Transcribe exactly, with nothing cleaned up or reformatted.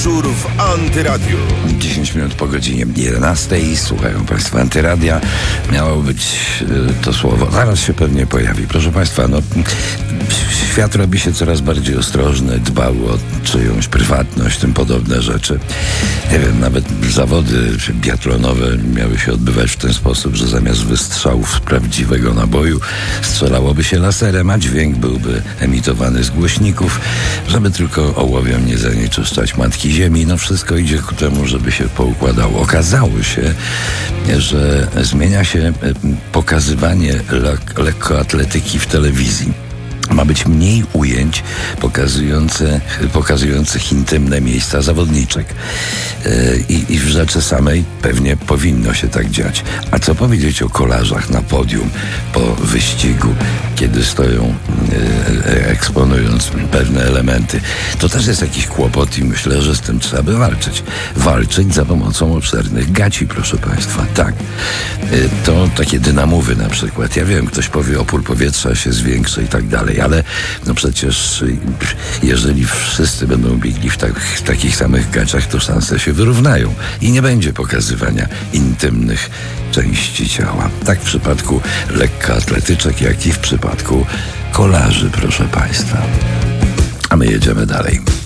Wieczór w Antyradiu. dziesięć minut po godzinie jedenastej. Słuchają Państwo Antyradia. Miało być y, to słowo. Zaraz się pewnie pojawi. Proszę Państwa, no, świat robi się coraz bardziej ostrożny, dbał o czyjąś prywatność, tym podobne rzeczy. Nie wiem, nawet zawody biatlonowe miały się odbywać w ten sposób, że zamiast wystrzałów z prawdziwego naboju strzelałoby się laserem, a dźwięk byłby emitowany z głośników, żeby tylko ołowiom nie zanieczyszczać matki ziemi. No wszystko idzie ku temu, żeby się poukładało. Okazało się, że zmienia się pokazywanie lek- lekkoatletyki w telewizji. Ma być mniej ujęć pokazujące, pokazujących intymne miejsca zawodniczek. Yy, I, I w rzeczy samej pewnie powinno się tak dziać. A co powiedzieć o kolażach na podium po wyścigu, kiedy stoją yy, eksponując pewne elementy? To też jest jakiś kłopot i myślę, że z tym trzeba by walczyć. Walczyć za pomocą obszernych gaci, proszę Państwa. Tak. Yy, to takie dynamowy na przykład. Ja wiem, ktoś powie, opór powietrza się zwiększy i tak dalej, ale no przecież jeżeli wszyscy będą biegli w, tak, w takich samych gaciach, to szanse się wyrównają i nie będzie pokazywania intymnych części ciała. Tak w przypadku lekkoatletyczek, jak i w przypadku kolarzy, proszę Państwa. A my jedziemy dalej.